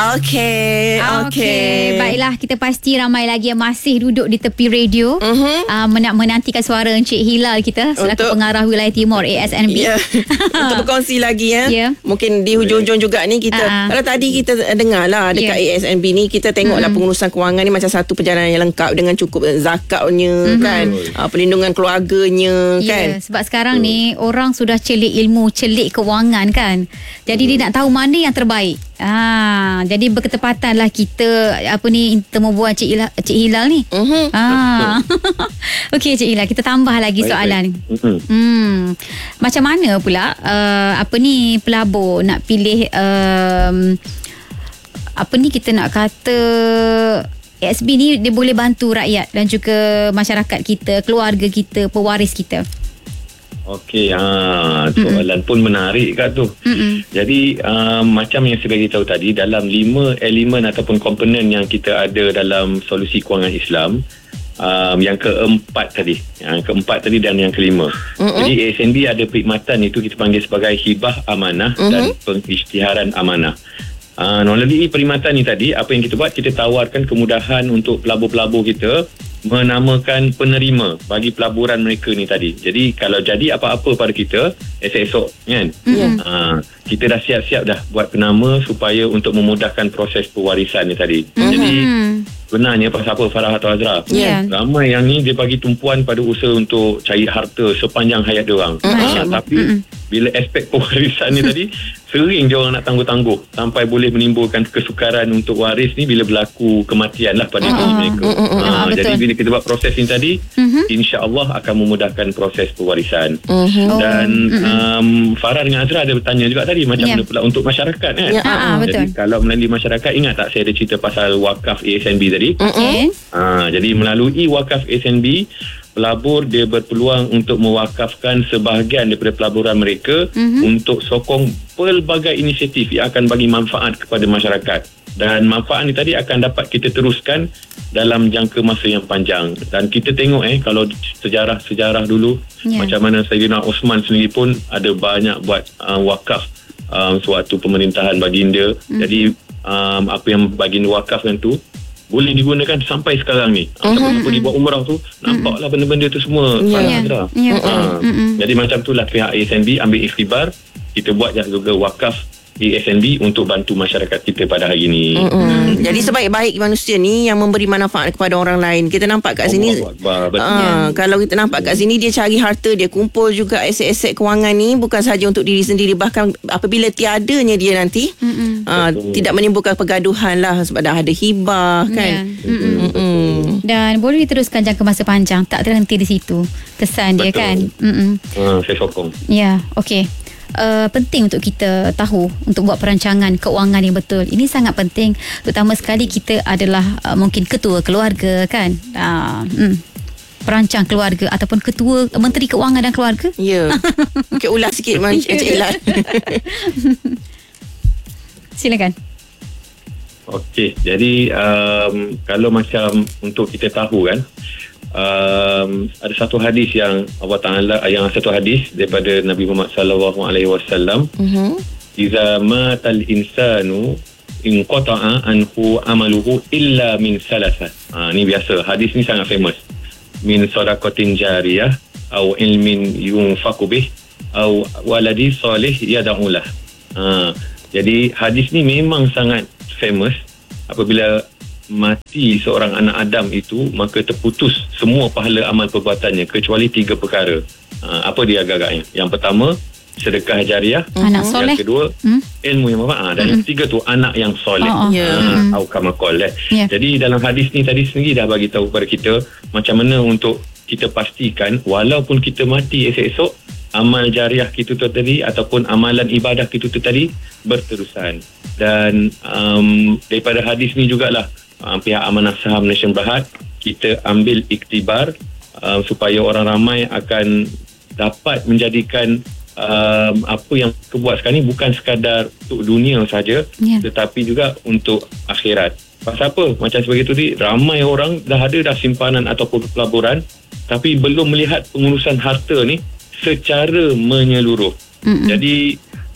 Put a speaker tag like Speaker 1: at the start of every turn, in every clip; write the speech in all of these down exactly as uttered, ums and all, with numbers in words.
Speaker 1: Okey, okey.
Speaker 2: Okay. Baiklah, kita pasti ramai lagi yang masih duduk di tepi radio
Speaker 1: uh-huh.
Speaker 2: uh, men- menantikan suara Encik Hilal kita selaku
Speaker 1: Untuk,
Speaker 2: pengarah wilayah timur A S N B.
Speaker 1: Yeah. Untuk berkongsi lagi ya.
Speaker 2: Yeah.
Speaker 1: Mungkin di hujung-hujung juga ni kita
Speaker 2: uh-huh.
Speaker 1: kalau tadi kita dengar lah dekat yeah. A S N B ni kita tengoklah uh-huh. pengurusan kewangan ni macam satu perjalanan yang lengkap dengan cukup zakatnya uh-huh. kan, uh, perlindungan keluarganya
Speaker 2: yeah,
Speaker 1: kan.
Speaker 2: Sebab sekarang uh. ni orang sudah celik ilmu, celik kewangan kan. Jadi uh. dia nak tahu mana yang terbaik. Ah, jadi berketepatanlah kita apa ni temu bual Cik Hilal, Cik Hilal ni. Uh-huh. Ah. Okey Cik Hilal, kita tambah lagi baik, soalan. Baik. Uh-huh. Hmm. Macam mana pula uh, apa ni pelabur nak pilih um, apa ni kita nak kata A S B ni dia boleh bantu rakyat dan juga masyarakat kita, keluarga kita, pewaris kita.
Speaker 3: Okey, ha, soalan Mm-mm. pun menarik kat tu. Mm-mm. Jadi um, macam yang saya bagi tahu tadi, dalam lima elemen ataupun komponen yang kita ada dalam solusi kewangan Islam, um, yang keempat tadi, yang keempat tadi dan yang kelima. Mm-mm. Jadi A S N B ada perkhidmatan itu kita panggil sebagai hibah amanah mm-hmm. dan pengisytiharan amanah. Uh, melalui perkhidmatan ni tadi, apa yang kita buat, kita tawarkan kemudahan untuk pelabur-pelabur kita menamakan penerima bagi pelaburan mereka ni tadi. Jadi kalau jadi apa-apa pada kita esok-esok kan, mm-hmm. uh, kita dah siap-siap dah buat penama supaya untuk memudahkan proses pewarisan ni tadi. Mm-hmm. Jadi sebenarnya pasal apa Farah atau Azra, yeah. ramai yang ni dia bagi tumpuan pada usaha untuk cari harta sepanjang hayat diorang. Mm-hmm. uh, tapi mm-hmm. bila aspek pewarisan ni tadi sering dia orang nak tangguh-tangguh sampai boleh menimbulkan kesukaran untuk waris ni bila berlaku kematian lah pada diri uh, mereka. Uh, uh, uh, uh, jadi bila kita buat proses ini tadi, uh-huh. insya-Allah akan memudahkan proses pewarisan. Uh-huh. Dan um, Farah dengan Azra ada bertanya juga tadi macam yeah. mana pula untuk masyarakat kan.
Speaker 2: Yeah, uh,
Speaker 3: jadi
Speaker 2: betul.
Speaker 3: Kalau melalui masyarakat, ingat tak saya ada cerita pasal wakaf A S N B tadi?
Speaker 2: Okay.
Speaker 3: Uh, jadi melalui wakaf A S N B, pelabur dia berpeluang untuk mewakafkan sebahagian daripada pelaburan mereka mm-hmm. untuk sokong pelbagai inisiatif yang akan bagi manfaat kepada masyarakat. Dan manfaat ni tadi akan dapat kita teruskan dalam jangka masa yang panjang. Dan kita tengok eh kalau sejarah-sejarah dulu yeah. macam mana Sayyidina Osman sendiri pun ada banyak buat uh, wakaf um, suatu pemerintahan baginda. Mm-hmm. Jadi um, apa yang baginda wakafkan tu boleh digunakan sampai sekarang ni. Uh-huh. Ataupun pergi buat umrah tu, nampaklah uh-huh. benda-benda tu semua.
Speaker 2: Yeah. Yeah. Yeah.
Speaker 3: Ha. Uh-huh. Jadi macam itulah pihak A S N B ambil ikhtibar, kita buat juga wakaf A S N B untuk bantu masyarakat kita pada hari ini.
Speaker 1: Uh-uh. Hmm. Jadi sebaik-baik manusia ni yang memberi manfaat kepada orang lain. Kita nampak kat sini
Speaker 3: Allah,
Speaker 1: uh, kalau kita nampak kat sini dia cari harta, dia kumpul juga aset-aset kewangan ni bukan sahaja untuk diri sendiri, bahkan apabila tiadanya dia nanti uh, tidak menimbulkan pergaduhan lah sebab dah ada hibah kan. Yeah.
Speaker 2: Dan boleh diteruskan jangka masa panjang, tak terhenti di situ kesan dia. Betul. Kan.
Speaker 3: Uh, saya sokong.
Speaker 2: Ya, yeah. okey. Uh, penting untuk kita tahu untuk buat perancangan keuangan yang betul. Ini sangat penting, terutama sekali kita adalah uh, mungkin ketua keluarga kan. Uh, mm, perancang keluarga ataupun ketua menteri keuangan dan keluarga. Ya.
Speaker 1: Yeah. Okay, ulas sikit Encik Hilal.
Speaker 2: Silakan.
Speaker 3: Okey, jadi um, kalau macam untuk kita tahu kan, Um, ada satu hadis yang Allah Taala, yang satu hadis daripada Nabi Muhammad sallallahu alaihi wasallam, "Iza matal insanu inqata'a anhu amaluhu illa min salasah." Ha, ni biasa, hadis ni sangat famous. Min sadaqatin jariyah au ilmin yunfaqu bih au waladi salih yad'u lah. Ha, jadi hadis ni memang sangat famous. Apabila mati seorang anak Adam itu, maka terputus semua pahala amal perbuatannya kecuali tiga perkara. Ha, apa dia agak-agaknya? Yang pertama, sedekah jariah.
Speaker 2: Anak soleh.
Speaker 3: Yang kedua, hmm? ilmu yang bermanfaat. Dan hmm. yang ketiga tu, anak yang soleh.
Speaker 2: Oh, oh.
Speaker 3: Yeah. Ha, Aukamakol. Eh. Yeah. Jadi dalam hadis ni tadi sendiri dah bagi tahu kepada kita macam mana untuk kita pastikan walaupun kita mati esok-esok, amal jariah kita tu tadi ataupun amalan ibadah kita tu tadi berterusan. Dan um, daripada hadis ni jugalah Uh, pihak Amanah Saham Nation Berhad kita ambil iktibar uh, supaya orang ramai akan dapat menjadikan um, apa yang kita buat sekarang ni bukan sekadar untuk dunia saja, yeah. tetapi juga untuk akhirat. Pasal apa? Macam sebagai tu tadi, ramai orang dah ada dah simpanan ataupun pelaburan tapi belum melihat pengurusan harta ni secara menyeluruh. Mm-hmm. Jadi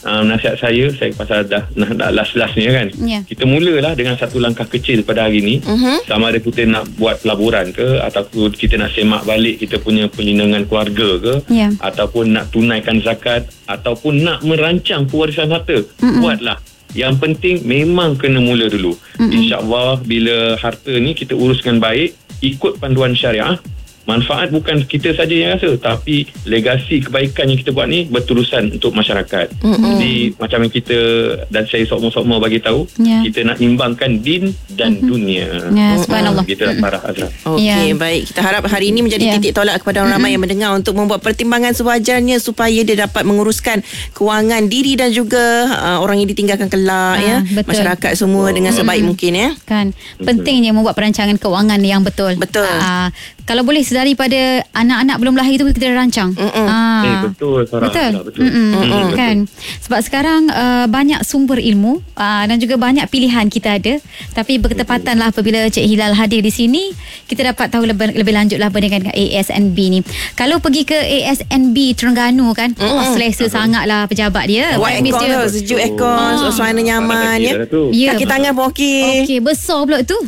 Speaker 3: uh, nasihat saya saya pasal dah dah, dah last-last ni kan.
Speaker 2: Yeah.
Speaker 3: Kita mulalah dengan satu langkah kecil pada hari ni. Uh-huh. Sama ada kita nak buat pelaburan ke, ataupun kita nak semak balik kita punya perlindungan keluarga ke, yeah. ataupun nak tunaikan zakat, ataupun nak merancang pewarisan harta. Uh-uh. Buatlah. Yang penting memang kena mula dulu. Uh-uh. InsyaAllah bila harta ni kita uruskan baik, ikut panduan syariah, manfaat bukan kita saja yang rasa, tapi legasi kebaikan yang kita buat ni berterusan untuk masyarakat. Mm-hmm. Jadi macam yang kita dan saya sokmo-sokmo bagi tahu, yeah. kita nak imbangkan din dan mm-hmm. dunia.
Speaker 2: Ya, subhanallah.
Speaker 3: Kita mm-hmm. Farah Azra.
Speaker 1: Okey, yeah. baik. Kita harap hari ini menjadi yeah. titik tolak kepada orang mm-hmm. ramai yang mendengar untuk membuat pertimbangan sewajarnya supaya dia dapat menguruskan kewangan diri dan juga uh, orang yang ditinggalkan kelak, ah, ya. Betul. Masyarakat semua oh. dengan sebaik mm-hmm. mungkin, ya.
Speaker 2: Kan. Pentingnya membuat perancangan kewangan yang betul.
Speaker 1: Betul.
Speaker 2: Uh, kalau boleh daripada anak-anak belum lahir itu kita dah rancang.
Speaker 3: Ah. Eh, betul, Farah.
Speaker 2: Betul.
Speaker 3: betul.
Speaker 2: Mm-mm. Kan? Sebab sekarang uh, banyak sumber ilmu uh, dan juga banyak pilihan kita ada. Tapi berketepatan lah apabila Cik Hilal hadir di sini, kita dapat tahu lebih, lebih lanjut lah dengan A S N B ni. Kalau pergi ke A S N B Terengganu kan, oh, selesa sangat lah pejabat dia.
Speaker 1: Buat aircon tu, sejuk aircon, oh. suasana nyaman. Ya. Ya. Kaki tangan pun okey.
Speaker 2: Okey, besar pula tu.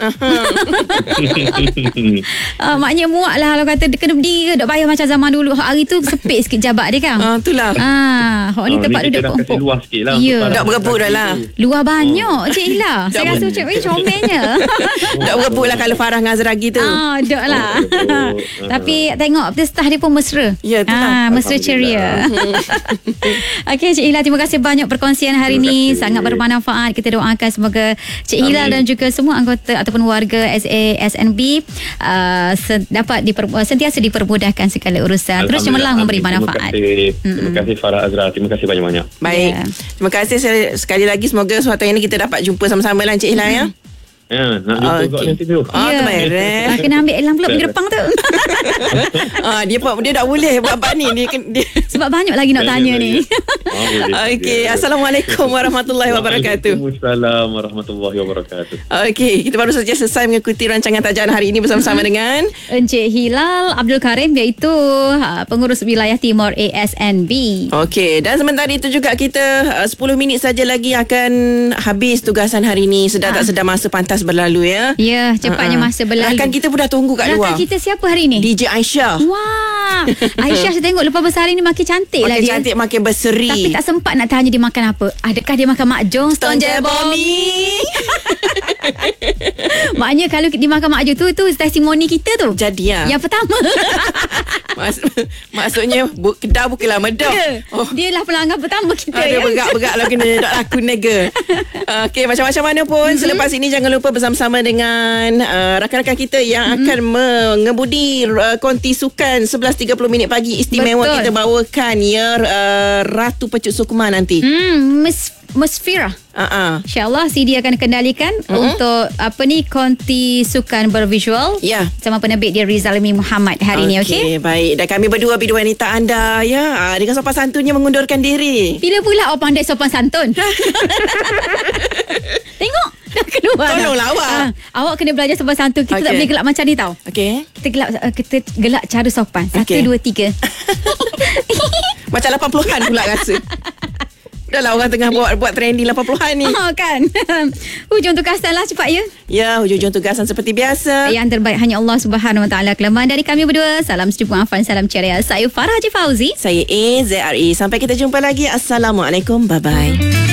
Speaker 2: uh, maknanya muak lah kalau kata dia kena berdiri ke, tak payah macam zaman dulu. Hari tu sepit sikit jabat dia kan.
Speaker 1: Ah, itulah.
Speaker 2: Ah, hak ni
Speaker 3: oh,
Speaker 2: tempat
Speaker 3: ni
Speaker 2: duduk
Speaker 3: kompok. Luar sikit lah.
Speaker 2: Ya.
Speaker 1: Tak bergebuk dah lah.
Speaker 2: Luar banyak, oh. Cik Hila. Saya rasa Cik Wei comelnya.
Speaker 1: Tak bergebuk lah kalau Farah dengan Azra gitu.
Speaker 2: Ah, tak lah. Tapi tengok staff dia pun mesra.
Speaker 1: Ya, itulah.
Speaker 2: Ah, mesra ceria. Okey, Cik Hila, terima kasih banyak perkongsian hari ini. Sangat bermanfaat. Kita doakan semoga Cik Hila dan juga semua anggota ataupun warga S A S N B uh, dapat diper, sentiasa dipermudahkan segala urusan. Terus cemerlang memberi manfaat.
Speaker 3: Terima kasih, terima kasih Farah Azra. Terima kasih banyak-banyak.
Speaker 1: Baik. Yeah. Terima kasih sekali lagi. Semoga suatu hari ini kita dapat jumpa sama-sama lah Encik Hilal, ya.
Speaker 3: Ya, nak jumpa okay. nanti tu.
Speaker 1: Ah,
Speaker 2: ya.
Speaker 1: Terbaik.
Speaker 2: Ah, kena ambil elang pula pergi depan tu.
Speaker 1: ah, dia dia tak boleh buat bab ni. Dia, dia.
Speaker 2: Sebab banyak lagi nak tanya ni.
Speaker 1: Okey, Assalamualaikum warahmatullahi wabarakatuh.
Speaker 3: Waalaikumsalam warahmatullahi wabarakatuh.
Speaker 1: Okey, kita baru saja selesai mengikuti rancangan tajuk hari ini bersama-sama dengan
Speaker 2: Encik Hilal Abdul Karim, iaitu pengurus wilayah Timur A S N B.
Speaker 1: Okey, dan sementara itu juga kita sepuluh minit saja lagi akan habis tugasan hari ini. Sedar ha. tak sedar masa pantas berlalu, ya.
Speaker 2: Ya, cepatnya uh-uh. masa berlalu.
Speaker 1: Rakan kita pun dah tunggu kat luar.
Speaker 2: Rakan kita siapa hari ni?
Speaker 1: D J Aisyah.
Speaker 2: Wah, Aisyah saya tengok lepas besar hari ni makin cantik
Speaker 1: makin
Speaker 2: lah dia.
Speaker 1: Makin cantik, makin berseri.
Speaker 2: Tapi tak sempat nak tanya dia makan apa. Adakah dia makan Mak Jong, Stone
Speaker 1: Jebomi?
Speaker 2: Maknanya kalau dia makan Mak Jong tu, tu testimoni kita tu.
Speaker 1: Jadi ya.
Speaker 2: Yang pertama.
Speaker 1: Mas, maksudnya bu, Kedah bukanlah medok.
Speaker 2: Oh. Dia lah pelanggan pertama kita.
Speaker 1: Ada ya? Begak-begak lah kena tak laku nega. Okey, macam-macam mana pun mm-hmm. selepas ini jangan lupa bersama-sama dengan uh, rakan-rakan kita yang mm-hmm. akan mengemudi uh, konti sukan sebelas tiga puluh minit pagi istimewa. Betul. Kita bawakan ya uh, Ratu Pecut Sukma nanti.
Speaker 2: Hmm, Miss Musfira.
Speaker 1: Uh-uh.
Speaker 2: InsyaAllah C D akan dikendalikan uh-huh. untuk apa ni konti sukan bervisual.
Speaker 1: Ya. Yeah.
Speaker 2: Sama penerbit dia Rizalmi Muhammad hari okay, ni, okey?
Speaker 1: Okey, baik. Dan kami berdua bidua wanita anda ya, dengan sopan santunnya mengundurkan diri.
Speaker 2: Bila pula awak pandai sopan santun? Tengok dah keluar.
Speaker 1: Tolonglah awak.
Speaker 2: Uh, awak kena belajar sopan santun. Kita okay. tak boleh gelak macam ni tau.
Speaker 1: Okey.
Speaker 2: Kita gelak uh, kita gelak cara sopan. Satu, okay. dua, tiga.
Speaker 1: Macam lapan puluhan pula rasa. Dah lah orang tengah buat buat trending lapan puluhan ni.
Speaker 2: Oh kan. Hujung tugasan lah cepat ya.
Speaker 1: Ya, hujung tugasan seperti biasa.
Speaker 2: Yang terbaik hanya Allah Subhanahu Wa Taala. Kelemahan dari kami berdua. Salam sejuk afan, salam ceria. Saya Farah Haji Fauzi.
Speaker 1: Saya A Z R E. Sampai kita jumpa lagi. Assalamualaikum. Bye bye.